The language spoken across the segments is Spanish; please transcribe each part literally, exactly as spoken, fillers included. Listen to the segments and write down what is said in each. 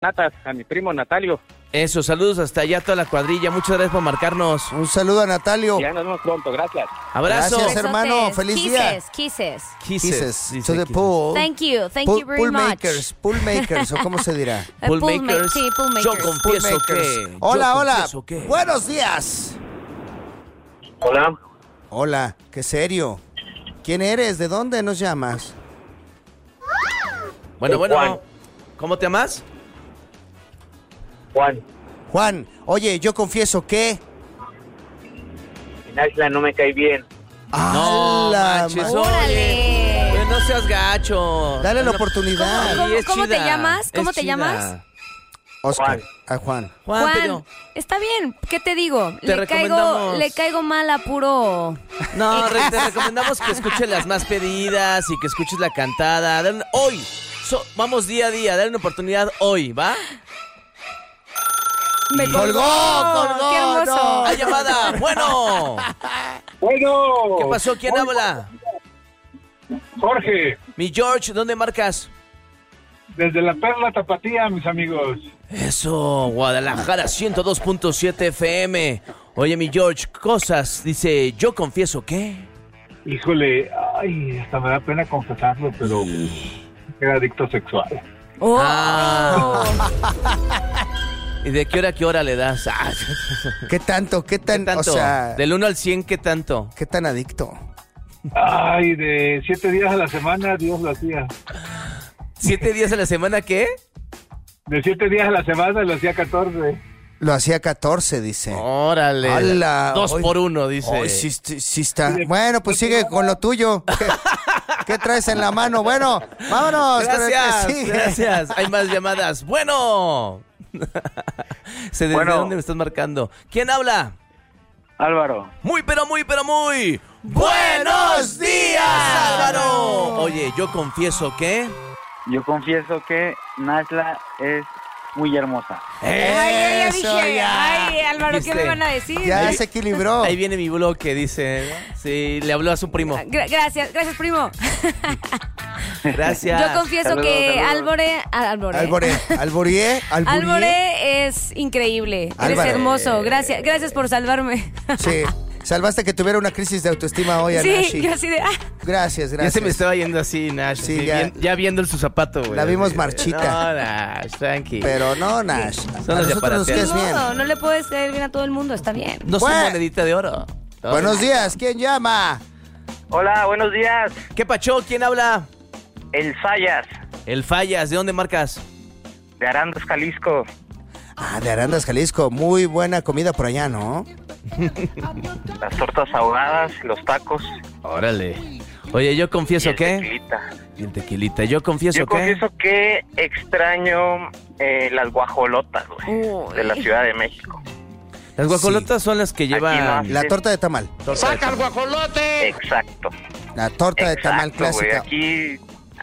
Natas, a mi primo Natalio. Eso, saludos hasta allá a toda la cuadrilla. Muchas gracias por marcarnos. Un saludo a Natalio. Ya nos vemos pronto, gracias. Abrazo. Gracias, hermano. Feliz kisses, día. Kisses, Kisses. Kisses Dice to the kisses. pool. Thank you, thank Pool, you very pool much. makers, pool makers, o cómo se dirá. Eh, Pool pool ma- makers. sí, pool Yo makers. confieso Pool makers. que... Hola, yo hola. confieso que- Buenos días. Hola. Hola, qué serio. ¿Quién eres? ¿De dónde nos llamas? Bueno, Juan. bueno. ¿Cómo te llamas? Juan, Juan, oye, yo confieso que... Naisla no me cae bien. No, ¡Hala, manches, ma- Órale. oye, no seas gacho. Dale la No, oportunidad. ¿Cómo- sí, es cómo te chida, llamas? ¿Cómo es te chida. llamas? Oscar, Juan. a Juan. Juan, Juan, pero... está bien, ¿qué te digo? Te le caigo, recomendamos- le caigo mal a puro... No, re- te recomendamos que escuches las más pedidas y que escuches la cantada. Dale un- Hoy, so- vamos día a día, dale una oportunidad hoy, ¿va? Me Colgó, colgó, ¡Qué hermoso! no. ¡Hay llamada! ¡Bueno! Bueno. ¿Qué pasó? ¿Quién habla? Jorge, Mi George, ¿dónde marcas? desde la Perla Tapatía, mis amigos. Eso, Guadalajara ciento dos punto siete F M. Oye, mi George, cosas, dice, yo confieso que... Híjole, ay, hasta me da pena confesarlo, pero era adicto sexual. Oh. Ah. ¿Y de qué hora a qué hora le das? Ah, ¿Qué tanto? ¿Qué ¿Qué tan, tanto? o sea, Del uno al cien, ¿qué tanto? qué tan adicto? Ay, de siete días a la semana, Dios lo hacía. ¿Siete días a la semana qué? De siete días a la semana lo hacía catorce. Lo hacía catorce, dice. Órale. ¡Hala! Dos Hoy- por uno, dice. Hoy sí, sí, sí está. Bueno, pues sigue con lo tuyo. ¿Qué, qué traes en la mano? Bueno, vámonos. con el que Gracias, sigue. gracias. Hay más llamadas. Bueno. ¿Desde Bueno. dónde me estás marcando? ¿Quién habla? Álvaro. Muy, pero muy, pero muy. ¡Buenos días, Álvaro! Oye, yo confieso que... Yo confieso que Naisla es muy hermosa. Ay, ya Eso, dije. ya. Ay, Álvaro, ¿qué ¿Viste? me van a decir? Ya se equilibró. Ahí viene mi bloque, dice. Sí, le habló a su primo. Gra- gracias, gracias, primo. Gracias. Yo confieso Saludos, que saludos. Álvore... Álvore. Albore, Alborié, Alburié. Álvore es increíble. Eres Álvaro. hermoso. Gracias, gracias por salvarme. Sí, salvaste que tuviera una crisis de autoestima hoy a Nashi. Sí, yo así de... ah. Gracias, Ya gracias. se me estaba yendo así, Nash. Sí, así, ya. bien- ya viendo el su zapato, güey. La vimos Así, marchita. No, Nash, tranqui. Pero no, Nash. Son A los de nosotros nos aparatear. quedas Ni bien. modo, no le puedes caer bien a todo el mundo, está bien. No soy Bueno. monedita de oro. No. Buenos días, ¿quién llama? Hola, buenos días. ¿Qué pacho? ¿Quién habla? El Sayas, El Fallas. ¿De dónde marcas? de Arandas, Jalisco. Ah, de Arandas, Jalisco. Muy buena comida por allá, ¿no? Las tortas ahogadas, los tacos. Órale. Oye, yo y confieso el que... tequilita. Y el tequilita. Yo confieso Yo que... confieso que extraño eh, las guajolotas, güey, Uy. de la Ciudad de México. Las guajolotas son las que llevan... Aquí no. La torta de tamal. Saca el Exacto. La torta de tamal Exacto, güey. clásica. Aquí,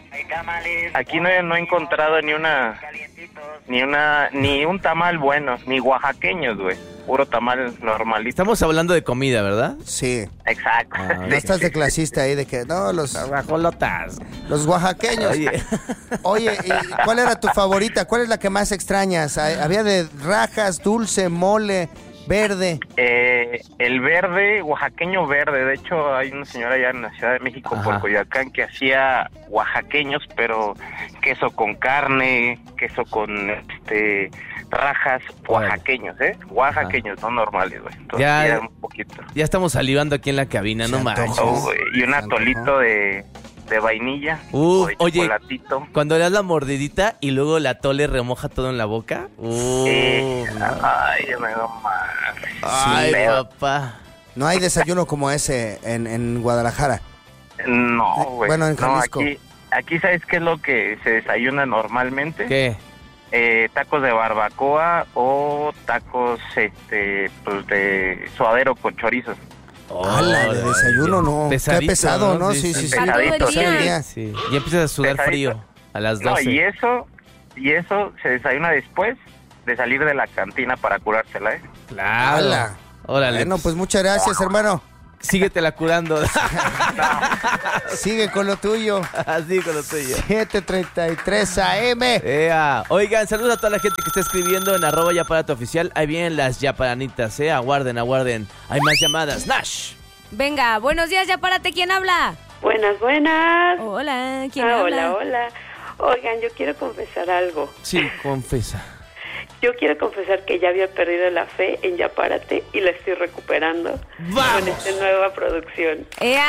aquí no, he- no he encontrado ni una, ni una, ni un tamal bueno, ni oaxaqueños, güey. Puro tamal normalito. Estamos hablando de comida, ¿verdad? Sí. Exacto. Ah, No estás de clasista ahí de que, no, los, Guajolotas. los oaxaqueños. Oye. Oye, ¿y cuál era tu favorita? ¿Cuál es la que más extrañas? ¿Hay- Había de rajas, dulce, mole, verde. Eh, el verde, oaxaqueño verde. De hecho, hay una señora allá en la Ciudad de México, Ajá. por Coyoacán, que hacía oaxaqueños, pero queso con carne, queso con este rajas oaxaqueños, ¿eh? Oaxaqueños, no normales, güey. Entonces, Ya- ya un poquito. Ya estamos salivando aquí en la cabina, Se no antoja. manches. Oh, güey, y un Se atolito antojó. de, de vainilla Uf, o de oye. chocolatito. Cuando le das la mordidita y luego la tole remoja todo en la boca. Uh, Eh, ay, ya me da mal. ay, Pero- papá. No hay desayuno como ese en, en Guadalajara. No, güey. Bueno, en no, Jalisco. aquí, aquí ¿sabes qué es lo que se desayuna normalmente? ¿Qué? Eh, tacos de barbacoa o tacos este pues de suadero con chorizo. ¡Hala! De desayuno no. Qué Pesadito, pesado, ¿no? Sí, Sí, sí, sí, sí. sí. Para todo el Pesadito, día. Todo el día. Sí, ya empiezas a sudar Pesadito. frío a las No, doce. y eso, y eso se desayuna después de salir de la cantina para curársela, ¿eh? Claro. ¡Hala! Órale. Bueno, pues muchas gracias, hermano. síguetela curando. Sigue con lo tuyo. Así con lo tuyo. siete treinta y tres A M. Ea. Oigan, saludos a toda la gente que está escribiendo en arroba Yaparato Oficial. Ahí vienen las yaparanitas, ¿eh? Aguarden, aguarden. Hay más llamadas. Nash. Venga, buenos días, ya párate. ¿Quién habla? Buenas, buenas. Hola, ¿quién Ah, habla? Hola, hola. Oigan, yo quiero confesar algo. Sí, confesa. Yo quiero confesar que ya había perdido la fe en Ya Párate y la estoy recuperando ¡Vamos! con esta nueva producción. ¡Ea!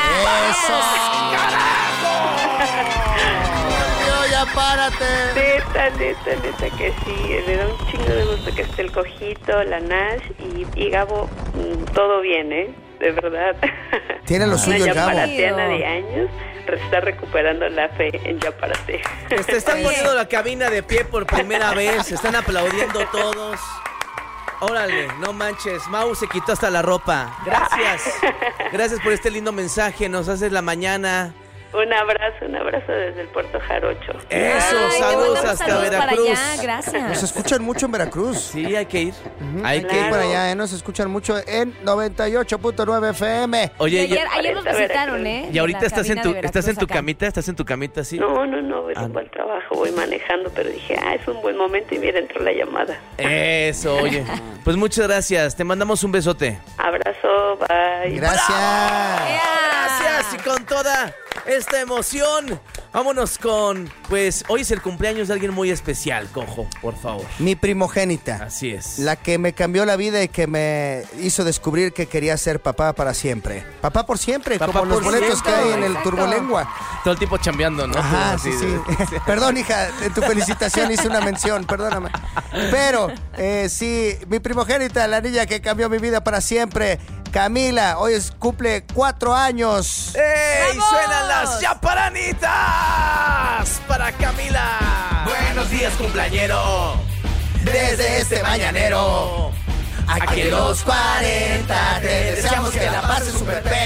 Yo, ya párate. Neta, neta, neta que sí. Me da un chingo de gusto que esté el Cojito, la Nash y, y Gabo. mm, Todo bien, ¿eh? De verdad. Tiene lo suyo el Una Gabo. yaparateana de años está recuperando la fe en Ya Párate. Te están poniendo la cabina de pie por primera vez. Están aplaudiendo todos. Órale, no manches. Mau se quitó hasta la ropa. Gracias. Gracias por este lindo mensaje. Nos haces la mañana. Un abrazo, un abrazo desde el Puerto Jarocho. Eso, Ay, te saludos mandamos hasta saludos para Veracruz. allá, Nos gracias. escuchan mucho en Veracruz. Sí, hay que ir. Hay que Hay que ir ir. para allá, ¿eh? Nos escuchan mucho en noventa y ocho punto nueve F M. Oye, ayer, y, ayer nos Veracruz. visitaron, ¿eh? y ahorita La estás en cabina tu, de estás en tu Veracruz acá. camita, estás en tu camita, ¿sí? No, no, no, voy Ah. rumbo al trabajo, voy manejando, pero dije, ah, es un buen momento y mira, entró la llamada. Eso, oye. Pues muchas gracias. Te mandamos un besote. Abrazo, bye. Gracias. ¡Ea! Gracias y con toda esta emoción, vámonos con, pues, hoy es el cumpleaños de alguien muy especial, Cojo, por favor. Mi primogénita. Así es. La que me cambió la vida y que me hizo descubrir que quería ser papá para siempre. Papá por siempre, Papá como los por boletos siempre, que hay en el exacto. Turbolengua. Todo el tiempo chambeando, ¿no? Ajá, Así sí, sí. de- Perdón, hija, en tu felicitación hice una mención, perdóname. Pero, eh, sí, mi primogénita, la niña que cambió mi vida para siempre, Camila, hoy es, cumple cuatro años. ¡Ey! ¡Vamos! ¡Suenan las yaparanitas! Para Camila. Buenos días, cumpleañero. Desde este mañanero, aquí en los cuarenta, te deseamos que la pases súper